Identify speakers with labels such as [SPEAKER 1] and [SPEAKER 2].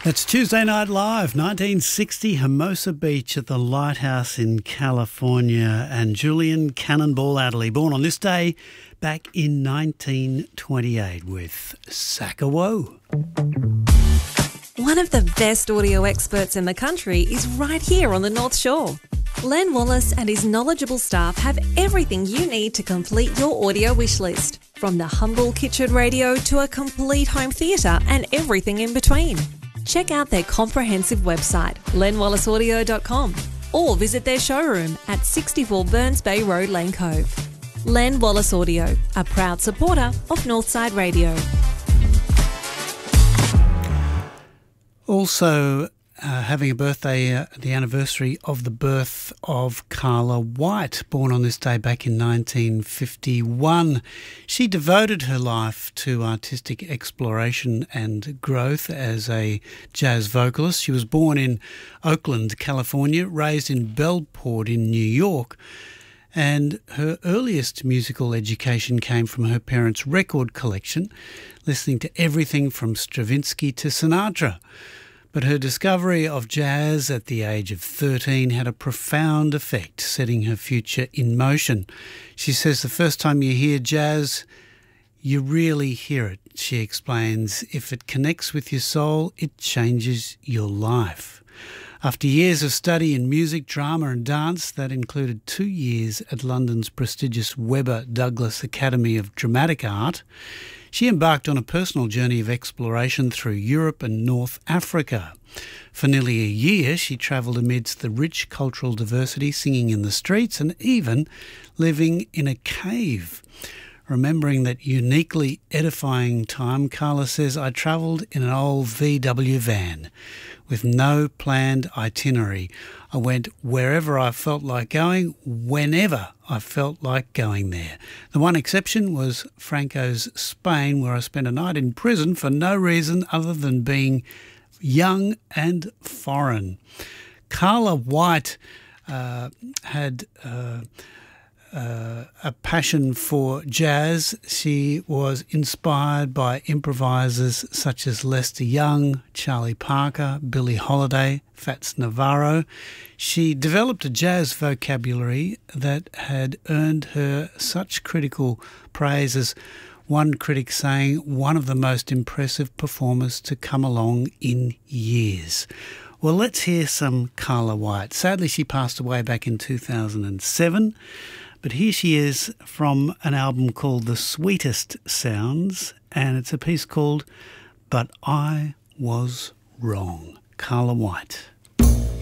[SPEAKER 1] It's Tuesday Night Live, 1960, Hermosa Beach at the Lighthouse in California, and Julian Cannonball Adderley, born on this day back in 1928 with Sackawow.
[SPEAKER 2] One of the best audio experts in the country is right here on the North Shore. Len Wallace and his knowledgeable staff have everything you need to complete your audio wish list, from the humble kitchen radio to a complete home theatre and everything in between. Check out their comprehensive website, lenwallaceaudio.com, or visit their showroom at 64 Burns Bay Road, Lane Cove. Len Wallace Audio, a proud supporter of Northside Radio.
[SPEAKER 1] Also having a birthday, the anniversary of the birth of Carla White, born on this day back in 1951. She devoted her life to artistic exploration and growth as a jazz vocalist. She was born in Oakland, California, raised in Bellport in New York, and her earliest musical education came from her parents' record collection, listening to everything from Stravinsky to Sinatra. But her discovery of jazz at the age of 13 had a profound effect, setting her future in motion. She says the first time you hear jazz, you really hear it. She explains, if it connects with your soul, it changes your life. After years of study in music, drama and dance, that included 2 years at London's prestigious Webber Douglas Academy of Dramatic Art, she embarked on a personal journey of exploration through Europe and North Africa. For nearly a year, she travelled amidst the rich cultural diversity, singing in the streets and even living in a cave. Remembering that uniquely edifying time, Carla says, I travelled in an old VW van with no planned itinerary. I went wherever I felt like going, whenever I felt like going there. The one exception was Franco's Spain, where I spent a night in prison for no reason other than being young and foreign. Carla White had a passion for jazz. She was inspired by improvisers such as Lester Young, Charlie Parker, Billie Holiday, Fats Navarro. She developed a jazz vocabulary that had earned her such critical praise, as one critic saying, one of the most impressive performers to come along in years. Well, let's hear some Carla White. Sadly, she passed away back in 2007. But here she is from an album called The Sweetest Sounds, and it's a piece called But I Was Wrong. Carla White.